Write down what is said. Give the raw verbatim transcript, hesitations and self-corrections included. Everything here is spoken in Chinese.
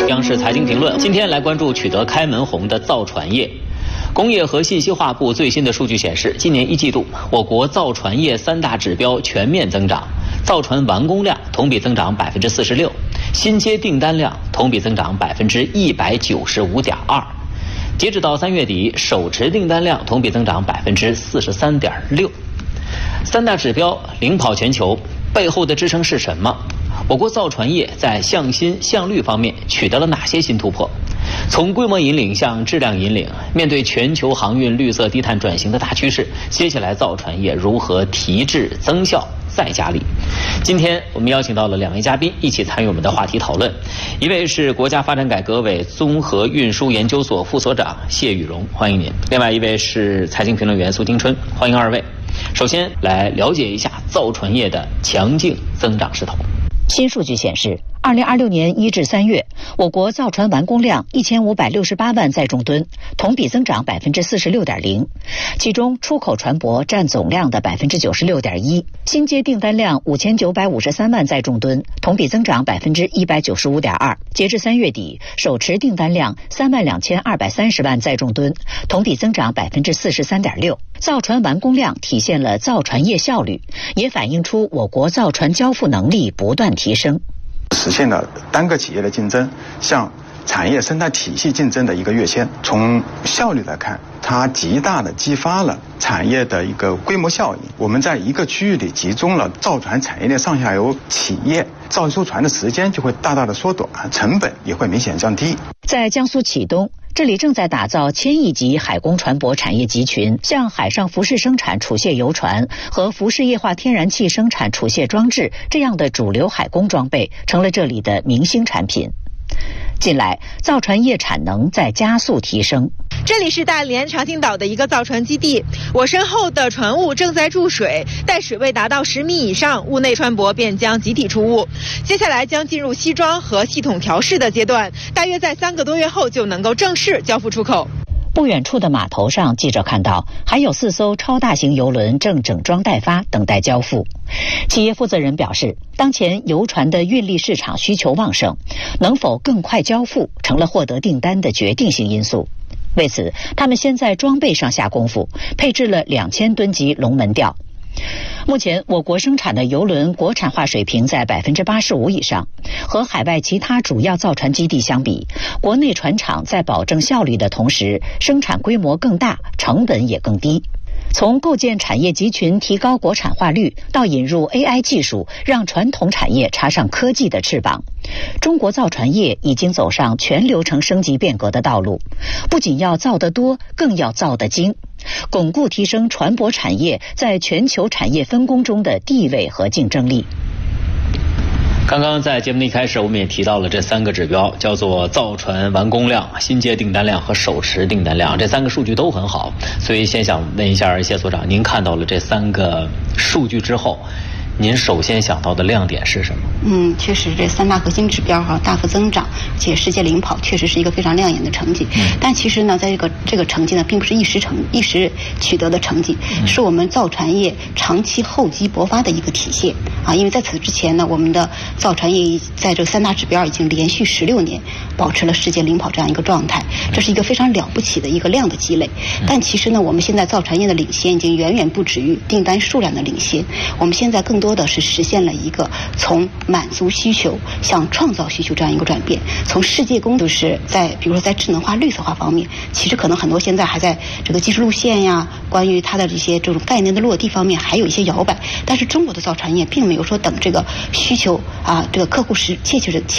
央视财经评论今天来关注取得开门红的造船业。工业和信息化部最新的数据显示，今年一季度我国造船业三大指标全面增长，造船完工量同比增长百分之四十六，新接订单量同比增长百分之一百九十五点二。截止到三月底，手持订单量同比增长百分之四十三点六。三大指标领跑全球，背后的支撑是什么？我国造船业在向新向绿方面取得了哪些新突破？从规模引领向质量引领，面对全球航运绿色低碳转型的大趋势，接下来造船业如何提质增效再加力？今天我们邀请到了两位嘉宾一起参与我们的话题讨论，一位是国家发展改革委综合运输研究所副所长谢宇荣，欢迎您；另外一位是财经评论员苏金春，欢迎二位。首先来了解一下造船业的强劲增长势头。 新数据显示，二零二六年一至三月，我国造船完工量一千五百六十八万载重吨，同比增长百分之四十六点零，其中出口船舶占总量的百分之九十六点一，新接订单量五千九百五十三万载重吨，同比增长百分之一百九十五点二。截至三月底，手持订单量三万两千二百三十万载重吨，同比增长百分之四十三点六。造船完工量体现了造船业效率，也反映出我国造船交付能力不断提升， 实现了单个企业的竞争向产业生态体系竞争的一个跃迁。从效率来看，它极大的激发了产业的一个规模效应。我们在一个区域里集中了造船产业链上下游企业，造一艘船的时间就会大大的缩短，成本也会明显降低。 在江苏启东，这里正在打造千亿级海工船舶产业集群，像海上浮式生产储卸油船和浮式液化天然气生产储卸装置这样的主流海工装备，成了这里的明星产品。近来，造船业产能在加速提升。 这里是大连长兴岛的一个造船基地，我身后的船坞正在注水，待水位达到十米以上，坞内船舶便将集体出坞。接下来将进入西装和系统调试的阶段，大约在三个多月后就能够正式交付出口。 不远处的码头上，记者看到还有四艘超大型邮轮正整装待发，等待交付。企业负责人表示，当前邮船的运力市场需求旺盛，能否更快交付成了获得订单的决定性因素。为此，他们先在装备上下功夫，配置了两千吨级龙门吊。目前，我国生产的邮轮国产化水平在百分之八十五以上，和海外其他主要造船基地相比，国内船厂在保证效率的同时，生产规模更大，成本也更低。从构建产业集群、提高国产化率，到引入 A I 技术，让传统产业插上科技的翅膀，中国造船业已经走上全流程升级变革的道路。不仅要造得多，更要造得精，巩固提升船舶产业在全球产业分工中的地位和竞争力。 刚刚在节目的一开始，我们也提到了这三个指标，叫做造船完工量、新接订单量和手持订单量，这三个数据都很好。所以先想问一下谢所长，您看到了这三个数据之后，您首先想到的亮点是什么？ 嗯，确实这三大核心指标哈大幅增长，且世界领跑，确实是一个非常亮眼的成绩。嗯、但其实呢，在这个这个成绩呢，并不是一时成一时取得的成绩，嗯、是我们造船业长期厚积薄发的一个体现啊。因为在此之前呢，我们的造船业在这三大指标已经连续十六年保持了世界领跑这样一个状态，这是一个非常了不起的一个量的积累。但其实呢，我们现在造船业的领先已经远远不止于订单数量的领先，我们现在更多的是实现了一个从满足需求向创造需求这样一个转变。从世界公就是在比如说在智能化绿色化方面，其实可能很多现在还在这个技术路线呀，关于它的这些这种概念的落地方面还有一些摇摆，但是中国的造船业并没有说等这个需求啊这个客户实切切的